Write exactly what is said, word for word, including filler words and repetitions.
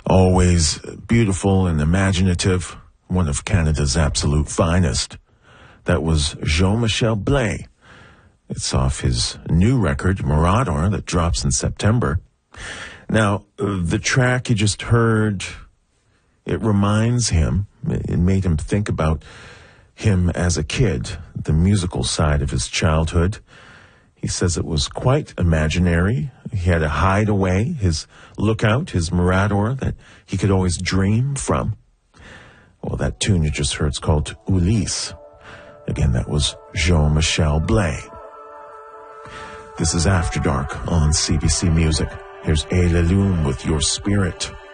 Always beautiful and imaginative, one of Canada's absolute finest. That was Jean-Michel Blais. It's off his new record, Mirador, that drops in September. Now, the track you just heard, it reminds him, it made him think about him as a kid, the musical side of his childhood. He says it was quite imaginary. He had a hideaway, his lookout, his Mirador that he could always dream from. Well, that tune you just heard is called Ulysse. Again, that was Jean-Michel Blais. This is After Dark on C B C Music. Here's A La Lune with Your Spirit.